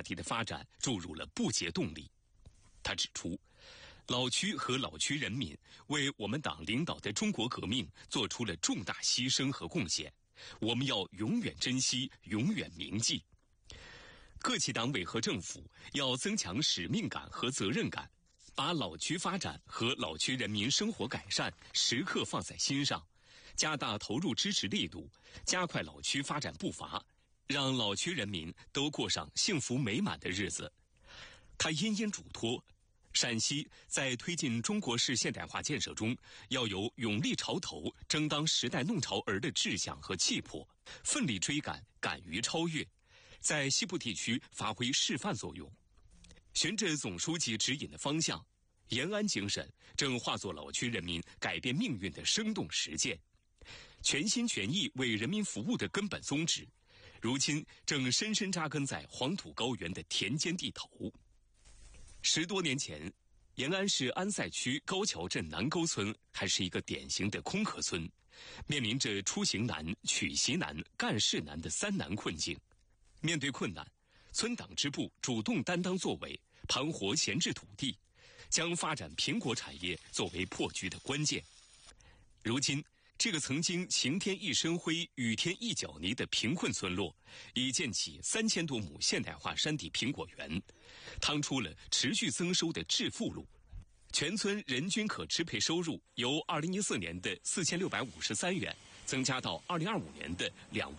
话题的发展注入了不竭动力。他指出，老区和老区人民为我们党领导的中国革命做出了重大牺牲和贡献，我们要永远珍惜，永远铭记。各级党委和政府要增强使命感和责任感，把老区发展和老区人民生活改善时刻放在心上，加大投入支持力度，加快老区发展步伐，让老区人民都过上幸福美满的日子。他殷殷嘱托，陕西在推进中国式现代化建设中，要有勇立潮头、争当时代弄潮儿的志向和气魄，奋力追赶，敢于超越，在西部地区发挥示范作用。循着总书记指引的方向，延安精神正化作老区人民改变命运的生动实践。全心全意为人民服务的根本宗旨，如今正深深扎根在黄土高原的田间地头。10多年前，延安市安塞区高桥镇南沟村还是一个典型的空壳村，面临着出行难、娶媳难、干事难的3难困境。面对困难，村党支部主动担当作为，盘活闲置土地，将发展苹果产业作为破局的关键。如今，这个曾经晴天一身灰、雨天一脚泥的贫困村落，已建起3000多亩现代化山地苹果园，趟出了持续增收的致富路。全村人均可支配收入由2014年的4653元增加到2025年的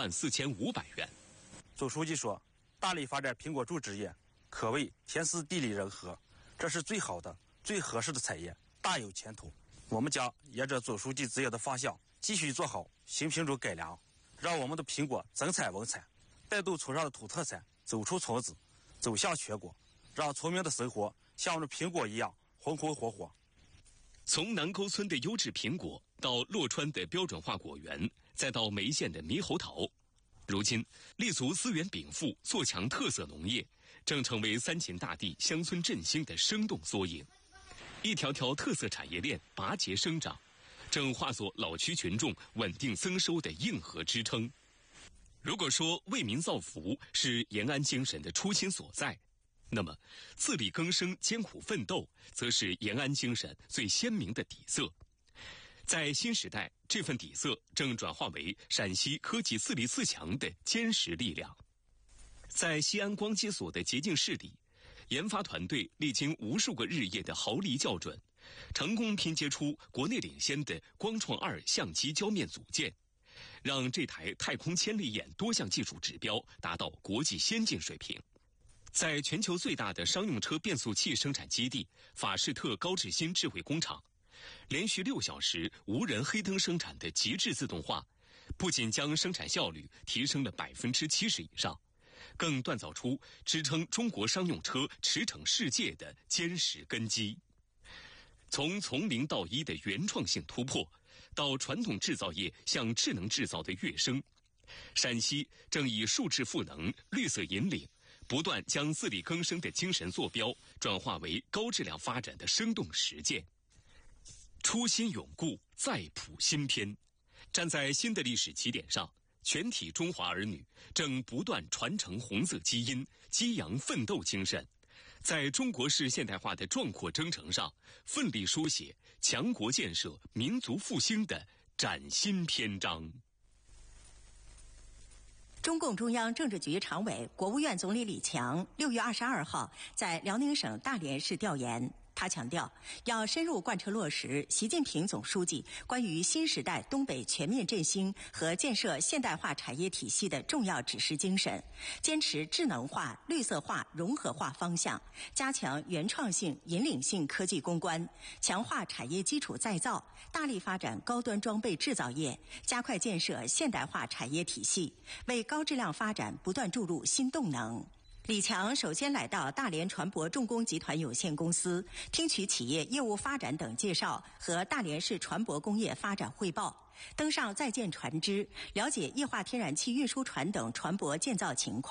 24500元。 总书记说，大力发展苹果种植业，可谓天时地利人和，这是最好的、最合适的产业，大有前途。我们将沿着总书记指引的方向，继续做好新品种改良，让我们的苹果增产稳产，带动村上的土特产走出村子，走向全国，让村民的生活像我们苹果一样红红火火。 从南沟村的优质苹果到洛川的标准化果园，再到梅县的猕猴桃，如今立足资源禀赋，做强特色农业，正成为3秦大地乡村振兴的生动缩影。一条条特色产业链拔节生长，正化作老区群众稳定增收的硬核支撑。如果说为民造福是延安精神的初心所在，那么自力更生、艰苦奋斗则是延安精神最鲜明的底色。在新时代，这份底色正转化为陕西科技自立自强的坚实力量。在西安光机所的洁净室里，研发团队历经无数个日夜的毫厘校准，成功拼接出国内领先的光创2相机胶面组件，让这台太空千里眼多项技术指标达到国际先进水平。在全球最大的商用车变速器生产基地法士特高志新智慧工厂，连续6小时无人黑灯生产的极致自动化，不仅将生产效率提升了70%以上，更锻造出支撑中国商用车驰骋世界的坚实根基。从零到1的原创性突破，到传统制造业向智能制造的跃升，陕西正以数质赋能、绿色引领，不断将自力更生的精神坐标转化为高质量发展的生动实践。初心永固，再谱新篇。站在新的历史起点上，全体中华儿女正不断传承红色基因，激扬奋斗精神，在中国式现代化的壮阔征程上，奋力书写强国建设、民族复兴的崭新篇章。 中共中央政治局常委、国务院总理李强6月22号在辽宁省大连市调研。他强调，要深入贯彻落实习近平总书记关于新时代东北全面振兴和建设现代化产业体系的重要指示精神，坚持智能化、绿色化、融合化方向，加强原创性、引领性科技攻关，强化产业基础再造，大力发展高端装备制造业，加快建设现代化产业体系，为高质量发展不断注入新动能。李强首先来到大连船舶重工集团有限公司，听取企业业务发展等介绍和大连市船舶工业发展汇报，登上在建船只，了解液化天然气运输船等船舶建造情况。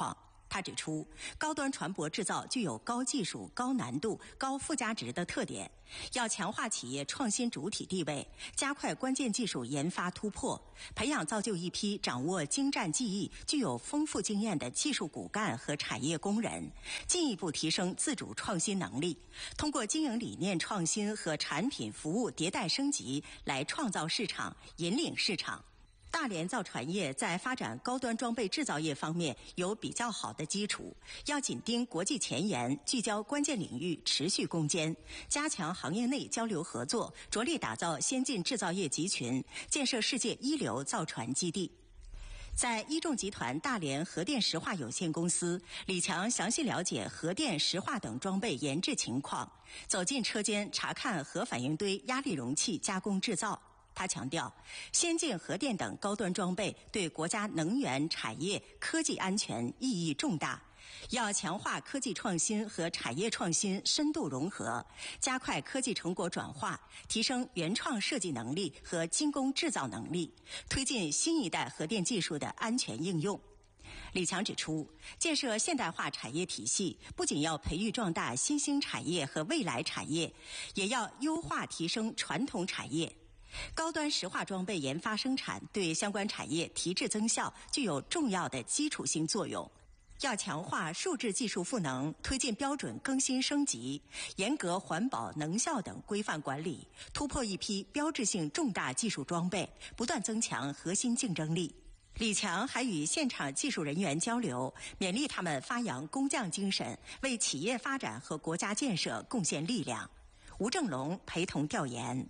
他指出，高端船舶制造具有高技术、高难度、高附加值的特点，要强化企业创新主体地位，加快关键技术研发突破，培养造就一批掌握精湛技艺、具有丰富经验的技术骨干和产业工人，进一步提升自主创新能力，通过经营理念创新和产品服务迭代升级来创造市场、引领市场。大连造船业在发展高端装备制造业方面有比较好的基础，要紧盯国际前沿，聚焦关键领域，持续攻坚，加强行业内交流合作，着力打造先进制造业集群，建设世界一流造船基地。在一众集团大连核电石化有限公司，李强详细了解核电、石化等装备研制情况，走进车间查看核反应堆压力容器加工制造。他强调，先进核电等高端装备对国家能源产业科技安全意义重大，要强化科技创新和产业创新深度融合，加快科技成果转化，提升原创设计能力和精工制造能力，推进新一代核电技术的安全应用。李强指出，建设现代化产业体系，不仅要培育壮大新兴产业和未来产业，也要优化提升传统产业。高端石化装备研发生产对相关产业提质增效具有重要的基础性作用，要强化数字技术赋能，推进标准更新升级，严格环保能效等规范管理，突破一批标志性重大技术装备，不断增强核心竞争力。李强还与现场技术人员交流，勉励他们发扬工匠精神，为企业发展和国家建设贡献力量。吴正龙陪同调研。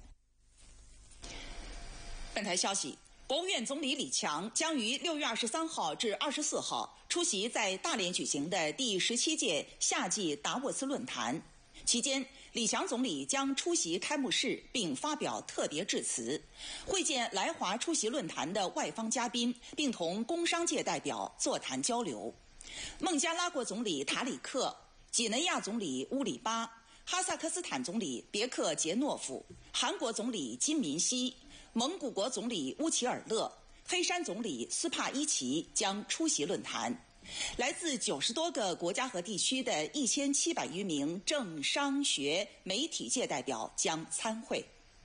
本台消息，国务院总理李强将于6月23号至24号出席在大连举行的第17届夏季达沃斯论坛。期间，李强总理将出席开幕式并发表特别致辞，会见来华出席论坛的外方嘉宾，并同工商界代表座谈交流。孟加拉国总理塔里克、几内亚总理乌里巴、哈萨克斯坦总理别克杰诺夫、韩国总理金民希、蒙古国总理乌齐尔勒、黑山总理斯帕伊奇将出席论坛。来自90多个国家和地区的1700余名政商学媒体界代表将参会。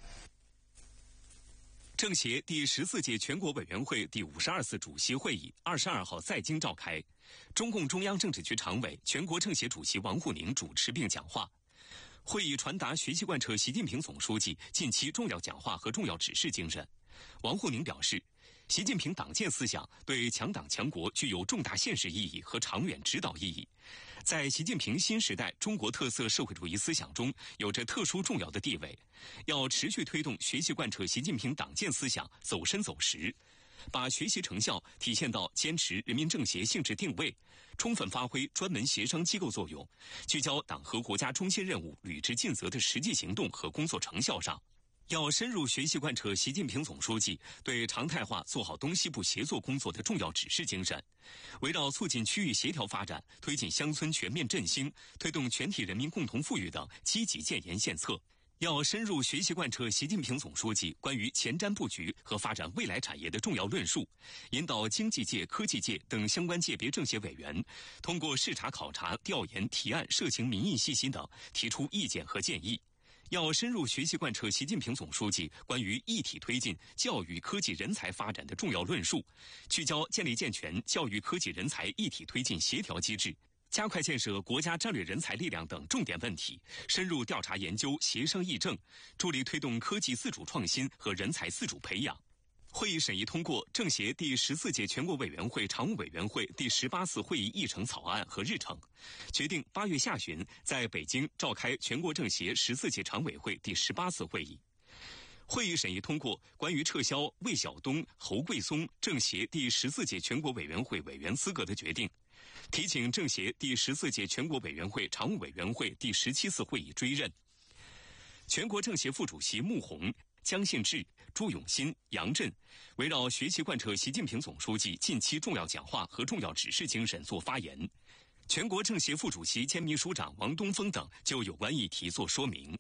政协第14届全国委员会第52次主席会议22号在京召开，中共中央政治局常委、全国政协主席王沪宁主持并讲话。会议传达学习贯彻习近平总书记近期重要讲话和重要指示精神。王沪宁表示，习近平党建思想对强党强国具有重大现实意义和长远指导意义，在习近平新时代中国特色社会主义思想中有着特殊重要的地位。要持续推动学习贯彻习近平党建思想走深走实，把学习成效体现到坚持人民政协性质定位，充分发挥专门协商机构作用，聚焦党和国家中心任务履职尽责的实际行动和工作成效上。要深入学习贯彻习近平总书记对常态化做好东西部协作工作的重要指示精神，围绕促进区域协调发展、推进乡村全面振兴、推动全体人民共同富裕等积极建言献策。要深入学习贯彻习近平总书记关于前瞻布局和发展未来产业的重要论述，引导经济界、科技界等相关界别政协委员通过视察考察、调研、提案、社情民意信息等提出意见和建议。要深入学习贯彻习近平总书记关于一体推进教育科技人才发展的重要论述，聚焦建立健全教育科技人才一体推进协调机制，加快建设国家战略人才力量等重点问题，深入调查研究、协商议政，助力推动科技自主创新和人才自主培养。会议审议通过政协第14届全国委员会常务委员会第18次会议议程草案和日程，决定8月下旬在北京召开全国政协14届常委会第18次会议。会议审议通过关于撤销魏晓东、侯桂松政协第14届全国委员会委员资格的决定，提请政协第14届全国委员会常务委员会第17次会议追认。全国政协副主席穆虹、姜信治、朱永新、杨震围绕学习贯彻习近平总书记近期重要讲话和重要指示精神作发言，全国政协副主席兼秘书长王东峰等就有关议题作说明。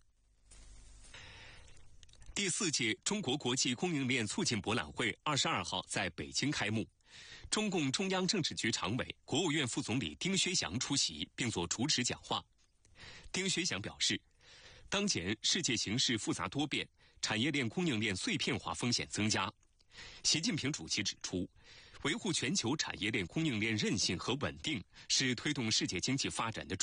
第4届中国国际供应链促进博览会22号在北京开幕， 中共中央政治局常委、国务院副总理丁薛祥出席并作主旨讲话。丁薛祥表示，当前世界形势复杂多变，产业链供应链碎片化风险增加。习近平主席指出，维护全球产业链供应链韧性和稳定是推动世界经济发展的